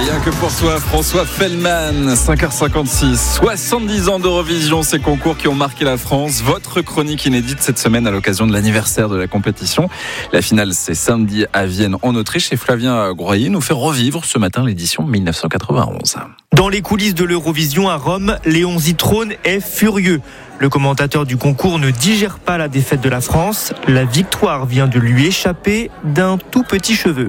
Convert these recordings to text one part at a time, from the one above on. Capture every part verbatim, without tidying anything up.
Rien que pour soi, François Fellman, cinq heures cinquante-six. soixante-dix ans d'Eurovision, ces concours qui ont marqué la France. Votre chronique inédite cette semaine à l'occasion de l'anniversaire de la compétition. La finale, c'est samedi à Vienne, en Autriche. Et Flavien Groyer nous fait revivre ce matin l'édition dix-neuf cent quatre-vingt-onze. Dans les coulisses de l'Eurovision à Rome, Léon Zitrone est furieux. Le commentateur du concours ne digère pas la défaite de la France. La victoire vient de lui échapper d'un tout petit cheveu.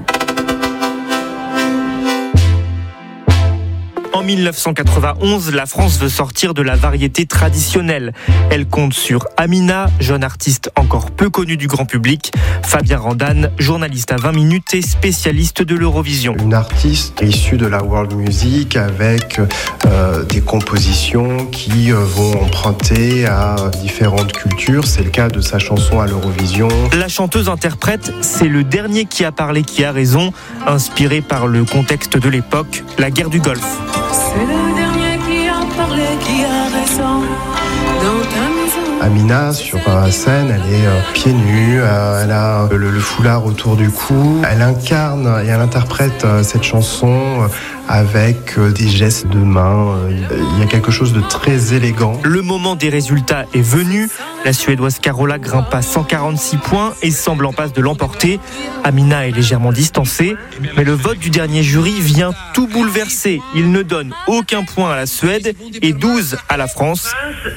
En dix-neuf cent quatre-vingt-onze, la France veut sortir de la variété traditionnelle. Elle compte sur Amina, jeune artiste encore peu connue du grand public, Fabien Randan, journaliste à vingt minutes et spécialiste de l'Eurovision. Une artiste issue de la world music avec euh, des compositions qui euh, vont emprunter à différentes cultures. C'est le cas de sa chanson à l'Eurovision. La chanteuse-interprète, c'est le dernier qui a parlé qui a raison, inspiré par le contexte de l'époque, la guerre du Golfe. C'est le dernier qui a parlé, qui a raison. Dans ta maison. Amina, sur la scène, elle est euh, pieds nus, euh, elle a le, le foulard autour du cou. Elle incarne et elle interprète euh, cette chanson euh, avec euh, des gestes de main. Il y a quelque chose de très élégant. Le moment des résultats est venu. La Suédoise Carola grimpe à cent quarante-six points et semble en passe de l'emporter. Amina est légèrement distancée, mais le vote du dernier jury vient tout bouleverser. Il ne donne aucun point à la Suède et douze à la France,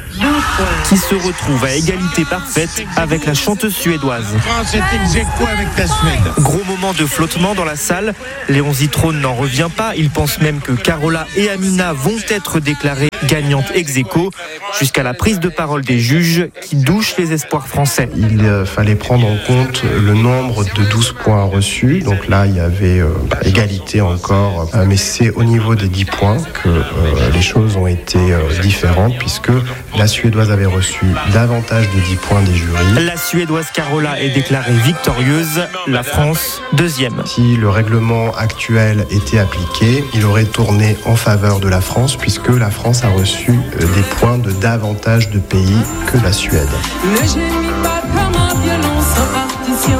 qui se retrouve à égalité parfaite avec la chanteuse suédoise. France est ex aequo avec la Suède. Gros moment de flottement dans la salle. Léon Zitrone n'en revient pas. Il pense même que Carola et Amina vont être déclarées gagnantes ex aequo, jusqu'à la prise de parole des juges qui douchent les espoirs français. Il euh, fallait prendre en compte le nombre de douze points reçus. Donc là, il y avait euh, bah, égalité encore. Euh, mais c'est au niveau des dix points que euh, les choses ont été euh, différentes, puisque la Suédoise avait reçu davantage de dix points des jurys. La Suédoise Carola est déclarée victorieuse, la France deuxième. Si le règlement actuel était appliqué, il aurait tourné en faveur de la France, puisque la France a reçu des points de davantage de pays que la Suède. Le génie bat comme un violon sans partition.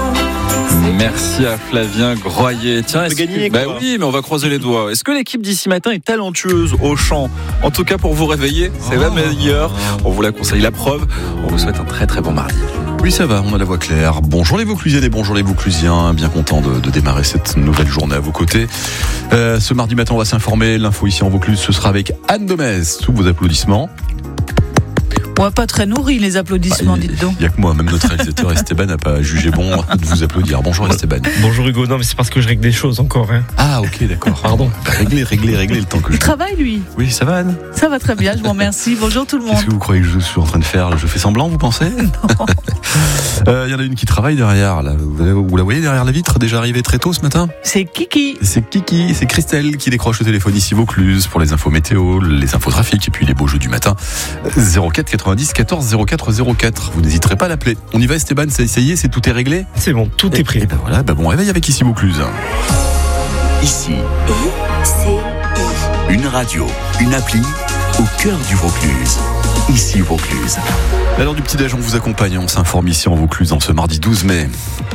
Merci à Flavien Groyer. Tiens, est-ce que... bah oui, mais on va croiser les doigts. Est-ce que l'équipe d'ici matin est talentueuse au chant? En tout cas, pour vous réveiller, c'est oh. la meilleure. On vous la conseille, la preuve. On vous souhaite un très très bon mardi. Oui, ça va, on a la voix claire. Bonjour les Vauclusiennes et bonjour les Vauclusiens. Bien content de, de démarrer cette nouvelle journée à vos côtés. Euh, ce mardi matin, on va s'informer. L'info ici en Vaucluse, ce sera avec Anne Domez. Sous vos applaudissements. Ouais, pas très nourri les applaudissements, bah, dites donc. Il n'y a que moi, même notre réalisateur Esteban n'a pas jugé bon de vous applaudir. Bonjour Esteban. Bonjour Hugo, non mais c'est parce que je règle des choses encore. Hein. Ah ok, d'accord. Pardon. Bah, réglez, réglez, réglez le temps que je... Il travaille lui. Oui, ça va Anne? Ça va très bien, je vous remercie. Bonjour tout le monde. Qu'est-ce que vous croyez que je suis en train de faire? Je fais semblant, vous pensez? Non. Il euh, y en a une qui travaille derrière, là. Vous la voyez derrière la vitre, déjà arrivée très tôt ce matin? C'est Kiki. C'est Kiki, c'est Christelle qui décroche le téléphone ici Vaucluse pour les infos météo, les infos trafic et puis les beaux jeux du matin. zéro quatre quatre-vingt-dix quatorze zéro quatre zéro quatre. Vous n'hésiterez pas à l'appeler. On y va Esteban, ça y est, c'est tout est réglé? C'est bon, tout et, est pris. Et ben voilà, ben bon réveil avec ici Vaucluse. Ici, une radio, une appli au cœur du Vaucluse. Ici Vaucluse. Alors du petit-déj, on vous accompagne, on s'informe ici en Vaucluse en ce mardi douze mai.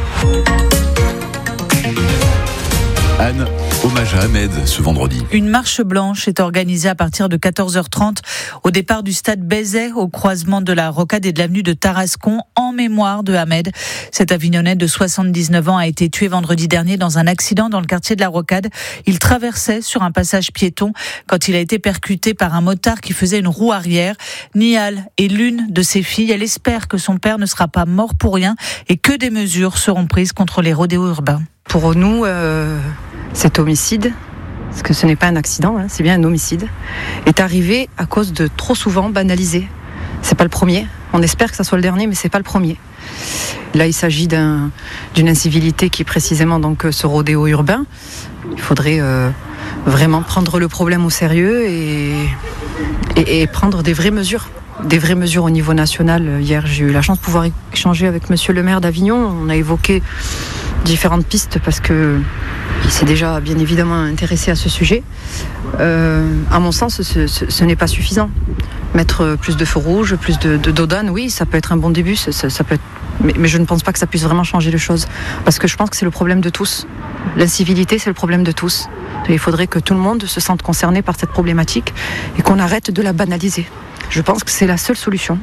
Anne, hommage à Ahmed ce vendredi. Une marche blanche est organisée à partir de quatorze heures trente au départ du stade Bézet, au croisement de la Rocade et de l'avenue de Tarascon, en mémoire de Ahmed. Cet Avignonnais de soixante-dix-neuf ans a été tué vendredi dernier dans un accident dans le quartier de la Rocade. Il traversait sur un passage piéton quand il a été percuté par un motard qui faisait une roue arrière. Nihal est l'une de ses filles. Elle espère que son père ne sera pas mort pour rien et que des mesures seront prises contre les rodéos urbains. Pour nous, euh, cet homicide, parce que ce n'est pas un accident, hein, c'est bien un homicide, est arrivé à cause de trop souvent banalisé. C'est pas le premier. On espère que ça soit le dernier, mais c'est pas le premier. Là, il s'agit d'un, d'une incivilité qui est précisément donc ce rodéo urbain. Il faudrait euh, vraiment prendre le problème au sérieux et, et, et prendre des vraies mesures. Des vraies mesures au niveau national. Hier, j'ai eu la chance de pouvoir échanger avec monsieur le maire d'Avignon. On a évoqué différentes pistes parce que il s'est déjà bien évidemment intéressé à ce sujet. Euh, à mon sens, ce, ce, ce n'est pas suffisant. Mettre plus de feux rouges, plus de, de dodanes, oui, ça peut être un bon début, ça, ça peut être Mais, mais je ne pense pas que ça puisse vraiment changer les choses. Parce que je pense que c'est le problème de tous. L'incivilité, c'est le problème de tous. Et il faudrait que tout le monde se sente concerné par cette problématique et qu'on arrête de la banaliser. Je pense que c'est la seule solution.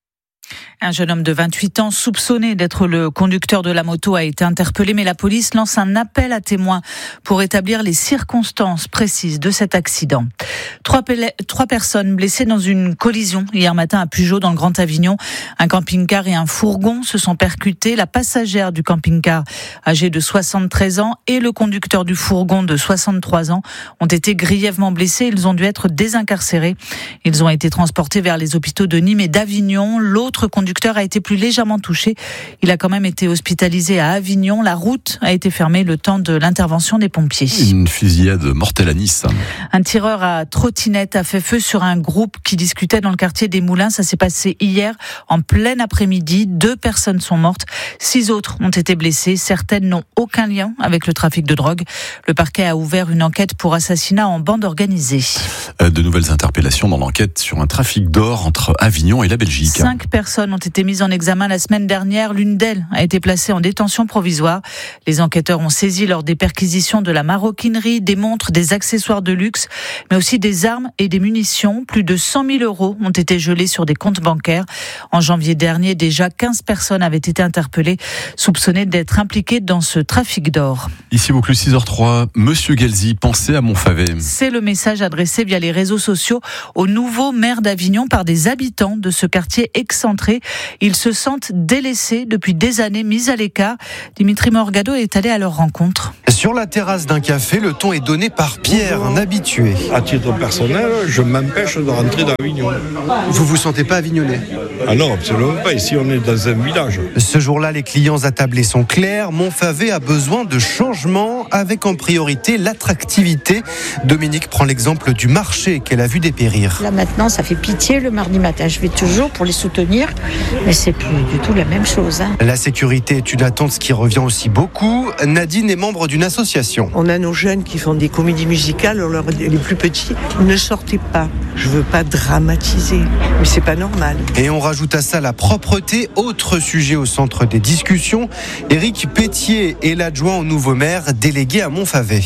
Un jeune homme de vingt-huit ans soupçonné d'être le conducteur de la moto a été interpellé, mais la police lance un appel à témoins pour établir les circonstances précises de cet accident. Trois, pe- trois personnes blessées dans une collision hier matin à Pugeot dans le Grand Avignon. Un camping-car et un fourgon se sont percutés. La passagère du camping-car, âgée de soixante-treize ans, et le conducteur du fourgon de soixante-trois ans ont été grièvement blessés. Ils ont dû être désincarcérés. Ils ont été transportés vers les hôpitaux de Nîmes et d'Avignon. L'autre conducteur a été plus légèrement touché. Il a quand même été hospitalisé à Avignon. La route a été fermée le temps de l'intervention des pompiers. Une fusillade mortelle à Nice. Un tireur à trottinette a fait feu sur un groupe qui discutait dans le quartier des Moulins. Ça s'est passé hier en plein après-midi. Deux personnes sont mortes. Six autres ont été blessées. Certaines n'ont aucun lien avec le trafic de drogue. Le parquet a ouvert une enquête pour assassinat en bande organisée. De nouvelles interpellations dans l'enquête sur un trafic d'or entre Avignon et la Belgique. Cinq personnes ont été mises en examen la semaine dernière. L'une d'elles a été placée en détention provisoire. Les enquêteurs ont saisi lors des perquisitions de la maroquinerie, des montres, des accessoires de luxe, mais aussi des armes et des munitions. Plus de cent mille euros ont été gelés sur des comptes bancaires. En janvier dernier, déjà quinze personnes avaient été interpellées, soupçonnées d'être impliquées dans ce trafic d'or. Ici Vaucluse six heures trois, Monsieur Gelzi, pensez à Montfavet. C'est le message adressé via les réseaux sociaux au nouveau maire d'Avignon par des habitants de ce quartier excentré. Ils se sentent délaissés depuis des années, mis à l'écart. Dimitri Morgado est allé à leur rencontre. Sur la terrasse d'un café, le ton est donné par Pierre, un habitué. À titre personnel, je m'empêche de rentrer dans Avignon. Vous vous sentez pas avignonnais ? Ah non, absolument pas. Ici, on est dans un village. Ce jour-là, les clients attablés sont clairs. Montfavet a besoin de changement, avec en priorité l'attractivité. Dominique prend l'exemple du marché qu'elle a vu dépérir. Là maintenant, ça fait pitié le mardi matin. Je vais toujours pour les soutenir, mais c'est plus du tout la même chose. Hein. La sécurité est une attente qui revient aussi beaucoup. Nadine est membre d'une association. On a nos jeunes qui font des comédies musicales, on leur dit, les plus petits, ne sortez pas. Je veux pas dramatiser, mais c'est pas normal. Et on rajoute à ça la propreté, autre sujet au centre des discussions. Éric Pétier est l'adjoint au nouveau maire délégué à Montfavet.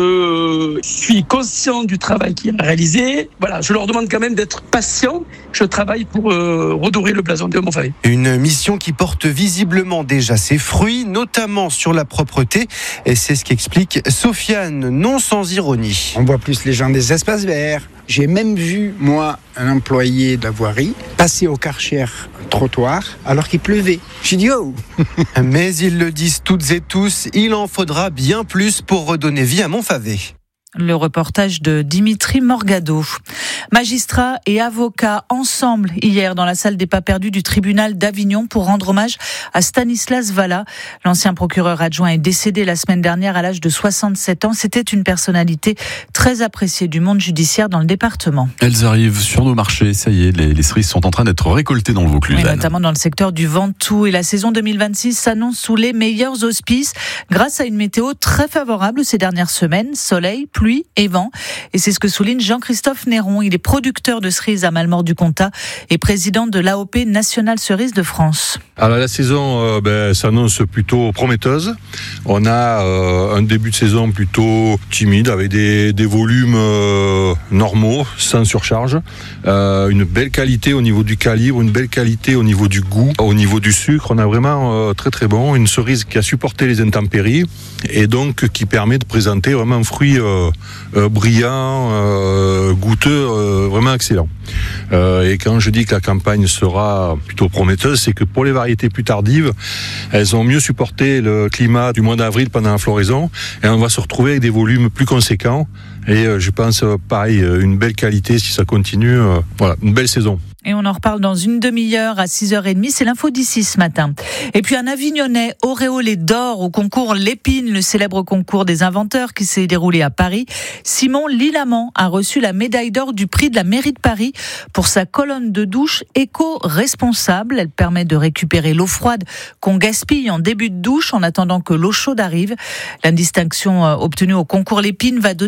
Je suis conscient du travail qui est réalisé. Voilà, je leur demande quand même d'être patient. Je travaille pour euh, redorer le blason de Montfavet. Une mission qui porte visiblement déjà ses fruits, notamment sur la propreté. Et c'est ce qu'explique Sofiane, non sans ironie. On voit plus les gens des espaces verts. J'ai même vu, moi, un employé de la voirie passer au Karcher trottoir alors qu'il pleuvait. J'ai dit oh. Mais ils le disent toutes et tous, il en faudra bien plus pour redonner vie à Montfavet. Le reportage de Dimitri Morgado. Magistrats et avocats ensemble hier dans la salle des pas perdus du tribunal d'Avignon pour rendre hommage à Stanislas Valla. L'ancien procureur adjoint est décédé la semaine dernière à l'âge de soixante-sept ans. C'était une personnalité très appréciée du monde judiciaire dans le département. Elles arrivent sur nos marchés, ça y est, les, les cerises sont en train d'être récoltées dans le Vaucluse. Oui, notamment dans le secteur du Ventoux. Et la saison deux mille vingt-six s'annonce sous les meilleurs auspices grâce à une météo très favorable ces dernières semaines. Soleil, pluie et vent. Et c'est ce que souligne Jean-Christophe Néron. Il est producteur de cerises à Malmort-du-Comtat et président de l'A O P National Cerise de France. Alors la saison euh, ben, s'annonce plutôt prometteuse. On a euh, un début de saison plutôt timide avec des, des volumes euh, normaux, sans surcharge. Euh, une belle qualité au niveau du calibre, une belle qualité au niveau du goût, au niveau du sucre. On a vraiment euh, très très bon. Une cerise qui a supporté les intempéries et donc qui permet de présenter vraiment un fruit euh, euh, brillant, euh, goûteux, euh, vraiment excellent. Euh, et quand je dis que la campagne sera plutôt prometteuse, c'est que pour les variétés plus tardives, elles ont mieux supporté le climat du mois d'avril pendant la floraison et on va se retrouver avec des volumes plus conséquents et euh, je pense euh, pareil, une belle qualité si ça continue, euh, voilà, une belle saison. Et on en reparle dans une demi-heure à six heures trente. C'est l'info d'ici ce matin. Et puis un Avignonnais auréolé d'or au concours Lépine, le célèbre concours des inventeurs qui s'est déroulé à Paris. Simon Lilamant a reçu la médaille d'or du prix de la mairie de Paris pour sa colonne de douche éco-responsable. Elle permet de récupérer l'eau froide qu'on gaspille en début de douche en attendant que l'eau chaude arrive. La distinction obtenue au concours Lépine va donner un bon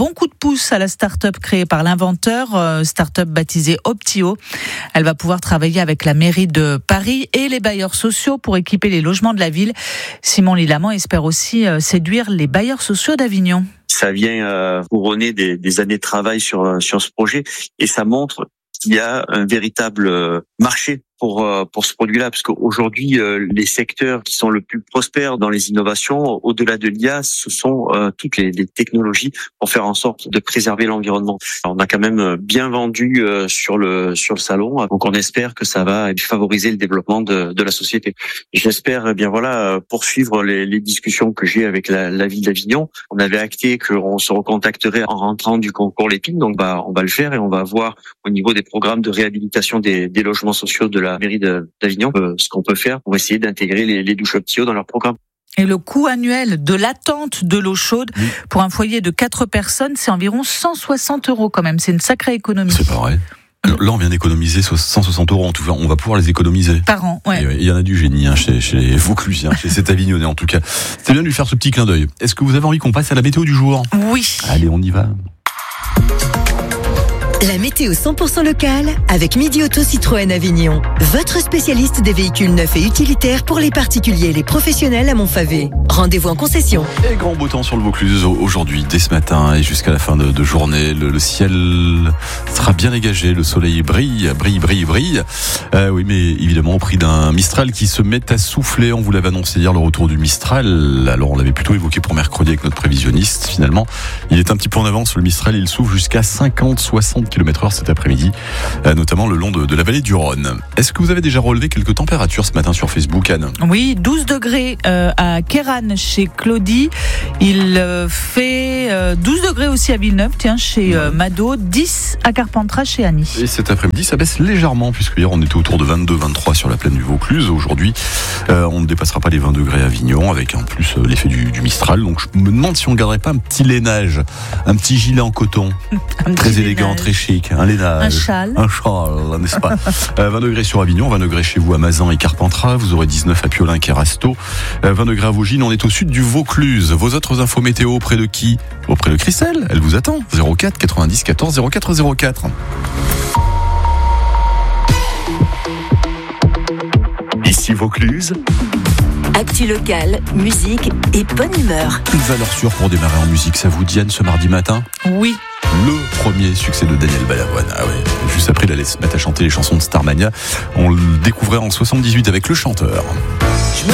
bon coup de pouce à la start-up créée par l'inventeur, euh, start-up baptisée Optio. Elle va pouvoir travailler avec la mairie de Paris et les bailleurs sociaux pour équiper les logements de la ville. Simon Lilamant espère aussi euh, séduire les bailleurs sociaux d'Avignon. Ça vient euh, couronner des, des années de travail sur sur ce projet et ça montre qu'il y a un véritable euh, marché pour euh, pour ce produit-là, parce qu'aujourd'hui euh, les secteurs qui sont le plus prospères dans les innovations, au-delà de l'I A, ce sont euh, toutes les, les technologies pour faire en sorte de préserver l'environnement. Alors, on a quand même bien vendu euh, sur le sur le salon, donc on espère que ça va favoriser le développement de, de la société. J'espère eh bien voilà poursuivre les, les discussions que j'ai avec la, la ville d'Avignon. On avait acté qu'on se recontacterait en rentrant du concours Lépine, donc bah on va le faire et on va voir au niveau des programmes de réhabilitation des, des logements sociaux de la la mairie d'Avignon, euh, ce qu'on peut faire pour essayer d'intégrer les, les douches Optio dans leur programme. Et le coût annuel de l'attente de l'eau chaude oui. pour un foyer de quatre personnes, c'est environ cent soixante euros quand même. C'est une sacrée économie. C'est pas vrai. Alors là, on vient d'économiser cent soixante euros. En tout cas, on va pouvoir les économiser. Par an, ouais. Il y en a du génie hein, chez, chez les Vauclusiens, chez cet Avignonnais en tout cas. C'est bien de lui faire ce petit clin d'œil. Est-ce que vous avez envie qu'on passe à la météo du jour ? Oui. Allez, on y va. La météo cent pour cent locale avec Midi Auto Citroën Avignon. Votre spécialiste des véhicules neufs et utilitaires pour les particuliers et les professionnels à Montfavet. Rendez-vous en concession. Et grand beau temps sur le Vaucluse aujourd'hui, dès ce matin et jusqu'à la fin de, de journée. Le, le ciel sera bien dégagé, le soleil brille, brille, brille, brille. Euh, oui, mais évidemment au prix d'un Mistral qui se met à souffler. On vous l'avait annoncé hier, le retour du Mistral. Alors on l'avait plutôt évoqué pour mercredi avec notre prévisionniste. Finalement, il est un petit peu en avance. Le Mistral, il souffle jusqu'à cinquante à soixante kilomètres heure cet après-midi, notamment le long de, de la vallée du Rhône. Est-ce que vous avez déjà relevé quelques températures ce matin sur Facebook, Anne ? Oui, douze degrés euh, à Kéran chez Claudie. Il euh, fait euh, douze degrés aussi à Villeneuve, tiens, chez euh, Mado, dix à Carpentras chez Annie. Et cet après-midi, ça baisse légèrement, puisque hier on était autour de vingt-deux vingt-trois sur la plaine du Vaucluse. Aujourd'hui, euh, on ne dépassera pas les vingt degrés à Avignon, avec en plus euh, l'effet du, du Mistral. Donc je me demande si on ne garderait pas un petit lainage, un petit gilet en coton, très élégant, lainage. Très chic. Un lainage. Un châle. Un châle, n'est-ce pas ? euh, vingt degrés sur Avignon, vingt degrés chez vous à Mazan et Carpentras, vous aurez dix-neuf à Piolin et Rasto, euh, vingt degrés à Vaugines, on est au sud du Vaucluse. Vos autres infos météo auprès de qui ? Auprès de Christelle, elle vous attend. zéro quatre quatre-vingt-dix quatorze zéro quatre zéro quatre. Ici Vaucluse. Actu locale, musique et bonne humeur. Une valeur sûre pour démarrer en musique, ça vous dit Anne ce mardi matin ? Oui. Le premier succès de Daniel Balavoine. Ah ouais. Juste après, il allait se mettre à chanter les chansons de Starmania. On le découvrait en soixante-dix-huit avec Le Chanteur.